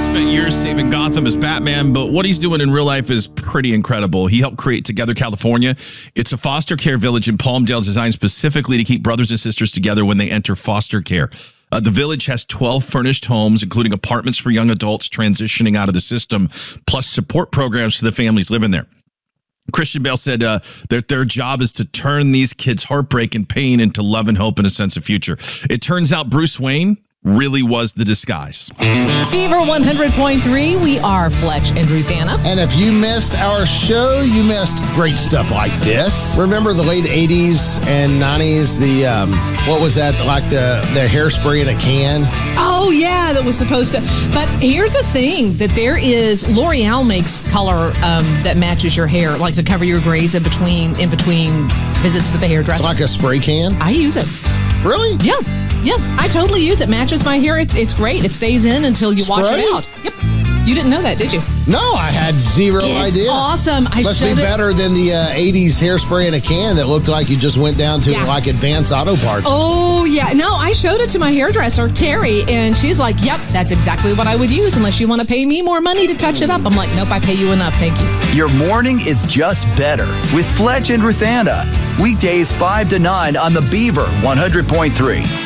spent years saving Gotham as Batman, but what he's doing in real life is pretty incredible. He helped create Together California. It's a foster care village in Palmdale designed specifically to keep brothers and sisters together when they enter foster care. The village has 12 furnished homes, including apartments for young adults transitioning out of the system, plus support programs for the families living there. Christian Bale said that their job is to turn these kids' heartbreak and pain into love and hope and a sense of future. It turns out Bruce Wayne really was the disguise. Fever 100.3, we are Fletch and Ruthana. And if you missed our show, you missed great stuff like this. Remember the late 80s and 90s, what was that, like the hairspray in a can? Oh, yeah, that was supposed to. But here's the thing, that there is, L'Oreal makes color that matches your hair, like to cover your grays in between visits to the hairdresser. It's like a spray can? I use it. Really? Yeah, I totally use it. Matches my hair. It's great. It stays in until you wash it out. Yep. You didn't know that, did you? No, I had zero idea. It's awesome. Must be better than the 80s hairspray in a can that looked like you just went down to like Advanced Auto Parts. Oh, yeah. No, I showed it to my hairdresser, Terry, and she's like, yep, that's exactly what I would use unless you want to pay me more money to touch it up. I'm like, nope, I pay you enough. Thank you. Your morning is just better with Fletch and Ruthana. Weekdays 5 to 9 on the Beaver 100.3.